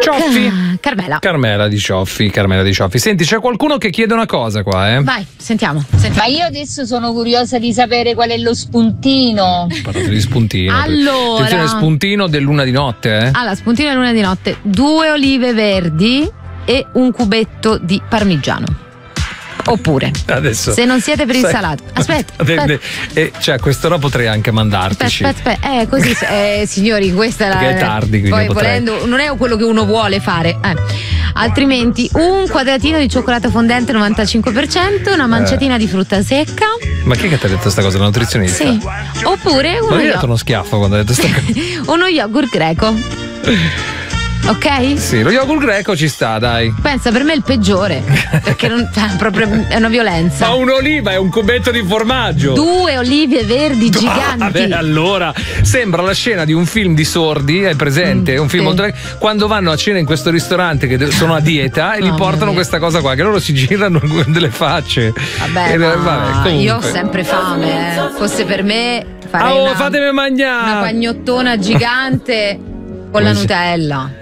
Cioffi. Carmela di Cioffi. Senti, c'è qualcuno che chiede una cosa qua, Vai, sentiamo. Ma io adesso sono curiosa di sapere qual è lo spuntino. Parlate di spuntino. Allora, attenzione, spuntino del luna di notte, Allora, spuntino del luna di notte, 2 olive verdi e un cubetto di parmigiano. Oppure, adesso, se non siete per il salato, aspetta. Cioè, quest'ora potrei anche mandartici. Aspetta. Così, signori, questa è la. Perché è tardi, quindi poi potrei. volendo, non è quello che uno vuole fare. Altrimenti, un quadratino di cioccolato fondente 95%, una manciatina di frutta secca. Ma chi è che ti ha detto questa cosa? La nutrizionista? Sì. Oppure Ma mi ha dato uno schiaffo quando ha detto questa cosa. uno yogurt greco. Ok? Sì, lo yogurt greco ci sta, dai. Pensa, per me è il peggiore, perché proprio è una violenza. Ma un'oliva è un cubetto di formaggio. 2 olive verdi giganti. Vabbè, allora sembra la scena di un film di sordi, è presente? Un film molto quando vanno a cena in questo ristorante che sono a dieta e gli portano questa cosa qua, che loro si girano con delle facce. Vabbè, io ho sempre fame, Fosse per me farei fatemi mangiare una pagnottona gigante con la Nutella.